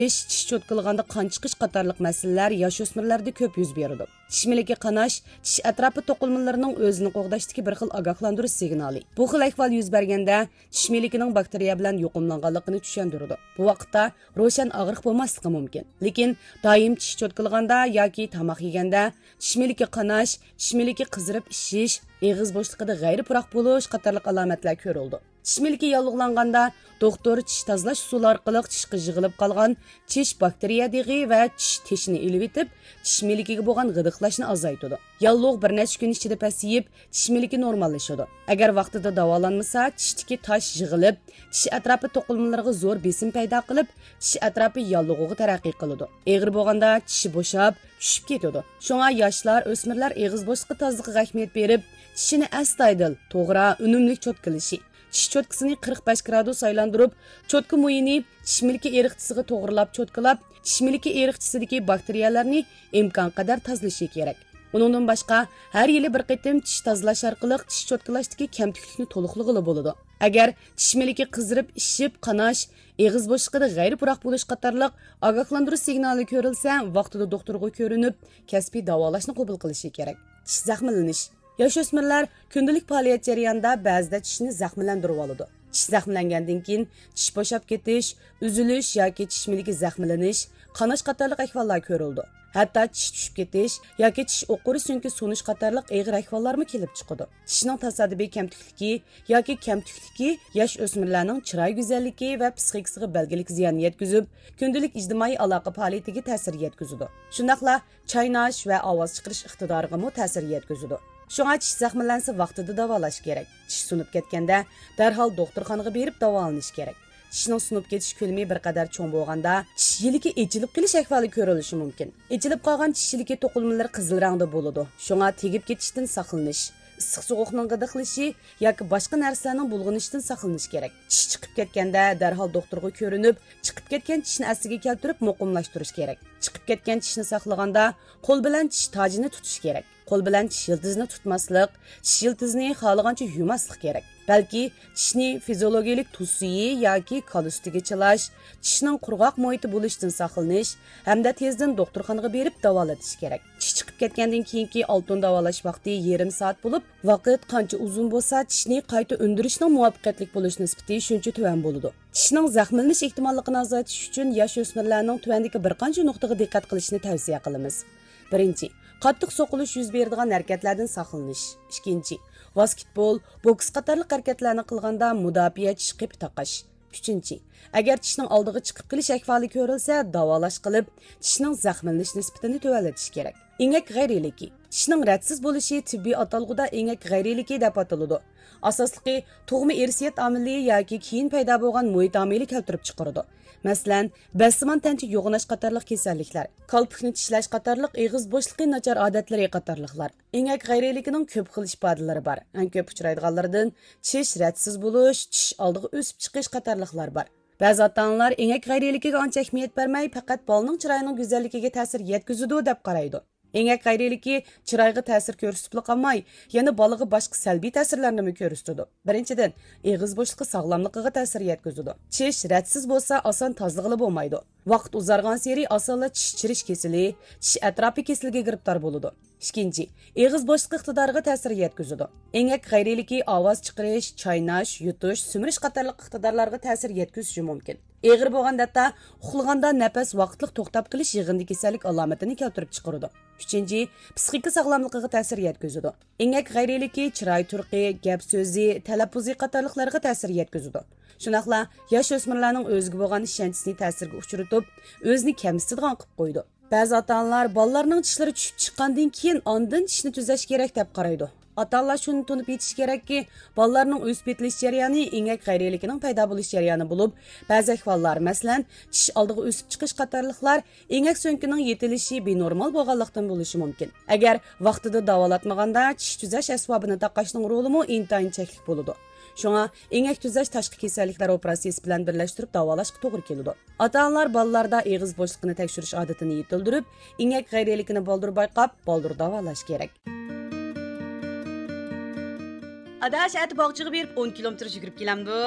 tish cho'tkilganda qon chiqish qatorliq masalalar yosh o'smirlarda ko'p yuz beradi. Tish miliki qanash, tish atrofi to'qilmalarining o'zini qo'g'dashdagi bir xil ogohlantirish signali. Bu xil ahvol yuz berganda tish milikining bakteriya bilan yuqumlanganligini tushundiradi. Bu vaqtda ro'shan og'riq bo'lmasligi mumkin. Lekin doim tish cho'tkilganda yoki tomoq yeganda tish miliki qanash, tish miliki qizirib ishish, eg'iz bo'shligida g'ayri puroq bo'lish qatorliq alomatlar ko'rildi. Tish miliki yallig'langanda doktor tish tozalash usuli orqali tishga yig'ilib qolgan tish bakteriya deg'i va tish teshini ilib etib, tish milikiga bo'lgan g'idiqlashni azaytadi. Yallig'lik bir necha kun ichida pasayib, tish miliki normallashadi. Agar vaqtida davolanmasa, tishdagi tosh yig'ilib, tish atrofi to'qilmalariga zo'r besim paydo qilib, tish atrofi yallig'iga taraqqiy qiladi. Eg'ir bo'lganda tishi bo'shab, tushib ketadi. Shunga yoshlar, o'smirlar eg'iz bo'shliqi tozaligiga ahamiyat berib, tishini astoydil, to'g'ri, unumli cho'tkilishi. Tish cho'tkisini 45 gradus aylantirib, cho'tka mo'yini tish miliki eriqchisiga to'g'rilab cho'tkilab, tish miliki eriqchisidagi bakteriyalarni imkon qadar tozalashi kerak. Uningdan boshqa, har yili bir qatim tish tozalash orqali tish cho'tkilashdagi kamtiklikni to'liqlig'ili bo'ladi. Agar tish miliki qizirib, ishib, qanash, eg'iz bo'shligida g'ayri puroq bo'lish qatorliq ogohlantirish signali ko'rilsa, vaqtida doktorga ko'rinib, kasbiy davolashni qabul qilishi kerak. Tish zaxmlanish. Yosh o'smirlar kundalik faoliyat jarayonida ba'zida tishni zaxmlantirib oladi. Tish zaxmlangandan keyin tish bo'shab ketish, uzilish yoki tish miliki zaxmlanish, qanash qatorliq ahvollar ko'rildi. Hatto tish tushib ketish yoki tish o'quri so'ngki sunish qatorliq og'ir ahvollarmi kelib chiqadi. Tishning tasodifiy kamtikligi yoki kamtikligi yosh o'smirlarning chiroy go'zalligi va psixikasiga belgilik ziyon yetkazib, kundalik ijtimoiy aloqa faoliyatiga ta'sir yetkazadi. Shundaqla chaynash va ovoz chiqarish iqtidoriga ham ta'sir yetkazadi. Shunga tish zaxmlansa vaqtida davolash kerak. Tish sunib ketganda darhol doktorxonaga berib davolanish kerak. Tishning sunib ketish ko'lami bir qadar cho'ng bo'lganda, tish yiliki echilib qilish ahvoli ko'rilishi mumkin. Echilib qolgan tish yiliki to'qilmalar qizil rangda bo'ladi. Shunga tegib ketishdan saqlanish, issiq sovuqning g'idiqlishi yoki boshqa narsalarning bulg'anishidan saqlanish kerak. Tish chiqib ketganda darhol doktorga ko'rinib, chiqib ketgan tishni asliga keltirib muqimlashtirish kerak. Chiqib ketgan tishni saqlaganda qo'l bilan tish tojini tutish kerak. Qo'l bilan tish yildizni tutmaslik, tish yildizni xohlagancha yumaslik kerak. Balki tishni fiziologik tuz suyi yoki kal ustiga chilash, tishning qurg'oq muhiti bo'lishdan saqlanish hamda tezdan doktorxonaga berib davolatish kerak. Tish chiqib ketgandan keyingi oltin davolash vaqti yarim soat bo'lib, vaqt qancha uzun bo'lsa, tishni qayta undirishning muvaffaqiyatli bo'lish nisbati shuncha tuvan bo'ladi. Tishning zaxmlanish ehtimolligini azaytish uchun yosh o'smirlarning tuvandagi bir qancha nuqtaga diqqat qilishni tavsiya qilamiz. Birinchi, qattiq so'qilish yuz beradigan harakatlardan saqlanish. Ikkinchi, basketbol, boks qatorliq harakatlarni qilganda mudofaa tish qipi taqash. Uchinchi, agar tishning oldiga chiqib kelish ahvoli ko'rilsa, davolash qilib, tishning zaxmlanish nisbatini tuvalatish kerak. Engak g'ayriligi. Tishning radsiz bo'lishi tibbiy atalg'uda engak g'ayriligi deb ataladi. Asosligi tug'ma irsiyat omili yoki keyin paydo bo'lgan muhit omili keltirib chiqaradi. Masalan, bassimon tancha yo'g'inash qatorliq kasalliklar, qalpikni tishlash qatorliq eg'iz bo'shlig'i nachar odatlari qatorliqlar. Engak g'ayriligining ko'p xil ifodalari bor. Eng ko'p uchraydiganlardan tish radsiz bo'lish, tish oldiga o'sib chiqish qatorliqlar bor. Ba'zi ota-onalar engak g'ayriligiga ancha ahamiyat bermay, faqat bolaning chiroyining go'zalligiga ta'sir yetkazadi deb qaraydi. Engak g'ayriligi chiroyga ta'sir ko'rsatib qolmay, yana bolaga boshqa salbiy ta'sirlarni ko'rsatadi. Birinchidan, eg'iz bo'shlig'i sog'lomligiga ta'sir yetkazadi. Tish radsiz bo'lsa, oson tozaligi bo'lmaydi. Vaqt uzargan sari osonla tish chirish kesili, tish atrofi kesiliga giribtor bo'ladi. Ikkinchi, eg'iz bo'shlig'i iqtidoriga ta'sir yetkazadi. Engak g'ayriligi ovoz chiqarish, chaynash, yutish, sumirish qatorliq iqtidorlarga ta'sir yetkazishi mumkin. Eg'ir bo'lganda uxlaganda nafas vaqtliq to'xtab qilish yig'indi kasallik alomatini keltirib chiqaradi. Uchinchi, psixika sog'lomligiga ta'sir yetkazadi. Engak g'ayriligi chiroy turqi, gap so'zi, talaffuzi qatorliqlarga ta'sir yetkazadi. Shunaqla yosh o'smirlarning o'ziga bo'lgan ishonchisini ta'sirga uchratib, o'zini kamsitadigan qilib qo'ydi. Ba'zi ota-onalar bolalarning tishlari tushib chiqqandan keyin ondan tishni tuzash kerak deb qaraydi. Ota-onalar shuni tunib yetish kerakki, bolalarning o'sib yetilish jarayoni engak g'ayriligining paydo bo'lish jarayoni bo'lib, ba'zi ahvollar, masalan, tish oldiga o'sib chiqish qatorliqlar engak so'nkining yetilishi benormal bo'lganlikdan bo'lishi mumkin. Agar vaqtida davolatmaganda tish tuzash asbobini taqashning rolimi intayin cheklik bo'ladi. Shunga engak tuzash tashqi kasalliklar operatsiyasi bilan birlashtirib davolashga to'g'ri keladi. Ota-onalar bolalarda eg'iz bo'shligini tekshirish odatini yetildirib, engak g'ayriligini boldir bayqab, boldir davolash kerak. Adash ati bog'chiga berib 10 kilometr yugurib kelamdik.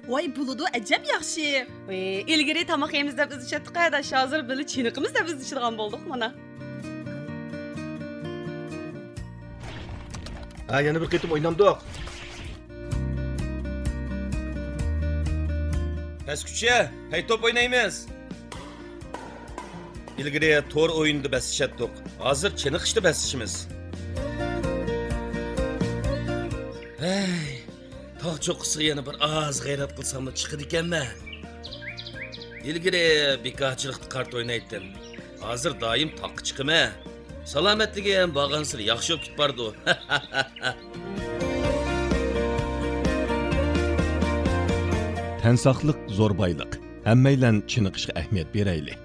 Voy buludu acab yaxshi. İlgiri tamaq yemiz deb biz içetdik adaş. Hazır böyle çiniqimiz deb biz içidigan bolduq mana. Ha, yana bir qitim o'ynamdiq. Pesküçe, hey top oynaymiz. İlgiri tor o'yinda basishatdik. Hozir chiniqishda basishimiz. Hey, tog' cho'qqisiga yana bir oz g'ayrat qilsam chiqadi ekanmi? İlgiri bekorchilikda kart o'ynaydim. Hozir doim toqqa chiqaman. Salomatligi ham borgansir yaxshi bo'lib ketbardi. Tən saqlıq zor baylıq. Həmməylə çiniqishga ahamiyat berayli.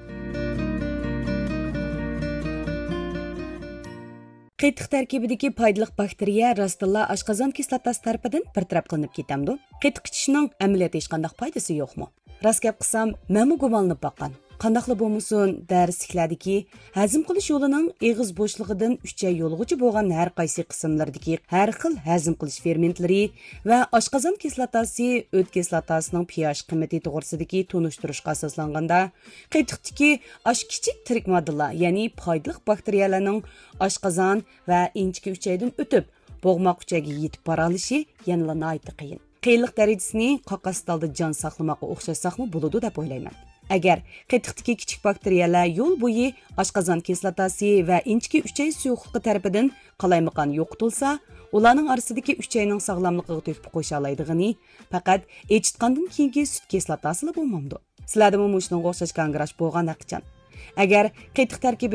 Qetiq tarkibidagi foydali bakteriya rostilla oshqozon kislotasi tarafidan bartaraf qilinib ketamdi. Qetiq ichishning amaliyotda hech qanday foydasi yo'qmi? Rost gap qilsam, men gumonlanib boqqan. Qandaqli bo'lmasin, darsliklardagi hazm qilish yo'lining eg'iz bo'shlig'idan 3 ay yo'lg'ichi bo'lgan har qaysi qismlardagi har xil hazm qilish fermentlari va oshqozon kislotasi, o't kislotasining pH qiymati to'g'risidagi tunishtirishga asoslanganda, qetiqdagi osh kichik tirik moddalar, ya'ni foydali bakteriyalarning oshqozon va inchki 3 oydan o'tib, bo'g'moq uchayga yetib bora olishi yanada nihoyatda qiyin. Qiyinlik darajasini qaqastalda jon saqlamoqqa o'xshashsaqmi bo'ladi deb o'ylayman. Agar qetiqdagi kichik bakteriyalar yo'l bo'yi oshqozon kislotasi va inchki 3 oy suyuqligi tarafidan qalaymaqan yo'qitilsa, ularning orasidagi 3 oyning sog'lomligiga to'yib qo'sha oladiganini faqat echitgandan keyingi sut kislotasi bo'lmamdi. Sizlarda mushunga o'xshash kongrash bo'lgan haqiqatan. Agar qetiq tarkibi